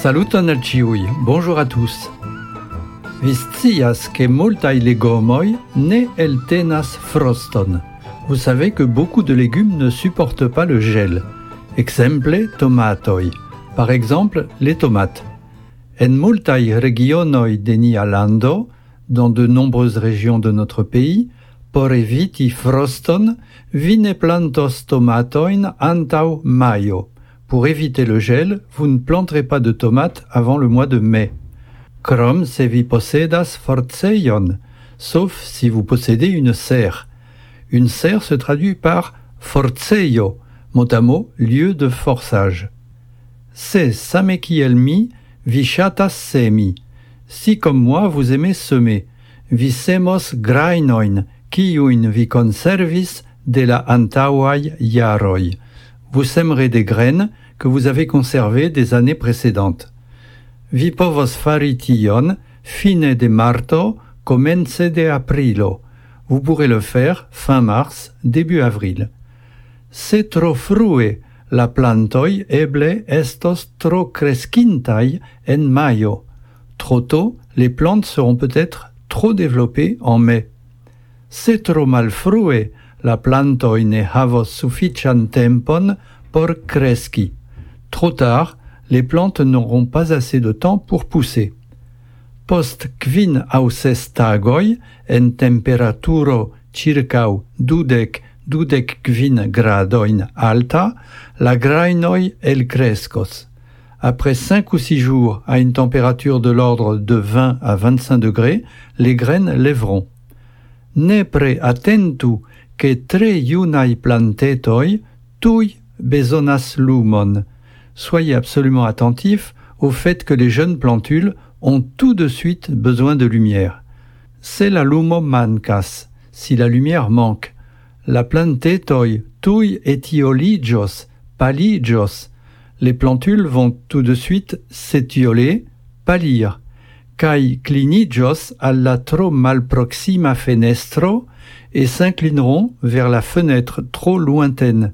Saluton al ĉiuj, bonjour à tous. Vi scias ke multaj legomoj ne eltenas froston. Vous savez que beaucoup de légumes ne supportent pas le gel. Exemple, tomatoj. Par exemple, les tomates. En multaj regionoj de nia lando, dans de nombreuses régions de notre pays, por eviti froston, vi ne plantos tomatojn antaŭ majo. Pour éviter le gel, vous ne planterez pas de tomates avant le mois de mai. Krom se vi posedas forcejon, sauf si vous possédez une serre. Une serre se traduit par forcejo, mot à mot, lieu de forçage. Se same kiel mi, vi ŝatas semi. Si comme moi vous aimez semer, vi semos grajnojn, kiujn vi konservis de la antaŭaj jaroj. Vous sèmerez des graines que vous avez conservées des années précédentes. Vi povos fari tion fine de marto, komence de aprilo. Vous pourrez le faire fin mars, début avril. Se tro frue, la plantoj eble estos tro creskintaj en majo. Trop tôt, les plantes seront peut-être trop développées en mai. Se tro malfrue, la plantoj ne havos sufiĉan tempon por kreski. Trop tard, les plantes n'auront pas assez de temps pour pousser. Post kvin aŭ ses tagoj, en temperaturo ĉirkaŭ 20-25 gradojn alta, la grajnoj elkreskos. Après 5 ou 6 jours à une température de l'ordre de 20 à 25 degrés, les graines lèveront. Nepre atentu ke tre junaj plantetoj tuj bezonas lumon. Soyez absolument attentifs au fait que les jeunes plantules ont tout de suite besoin de lumière. Se la lumo mankas, si la lumière manque. La plantetoj tuj etioliĝos, paliĝos. Les plantules vont tout de suite s'étioler, pâlir. Kaj kliniĝos al la tro malproxima fenestro et s'inclineront vers la fenêtre trop lointaine.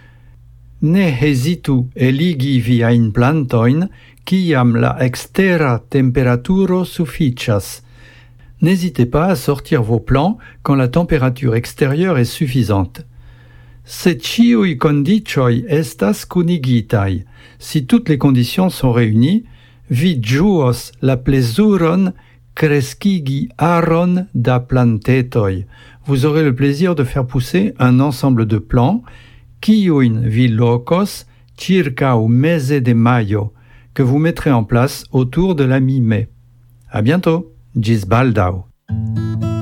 Ne hezitu eligi viajn plantojn, kiam la ekstera temperaturo sufiĉas. N'hésitez pas à sortir vos plants quand la température extérieure est suffisante. Se ĉiuj kondiĉoj estas kunigitaj, si toutes les conditions sont réunies, vi ĝuos la plezuron kreskigi aron da plantetoj. Vous aurez le plaisir de faire pousser un ensemble de plants kiujn vi lokos ĉirkaŭ meze de majo, que vous mettrez en place autour de la mi-mai. À bientôt, ĝis baldaŭ.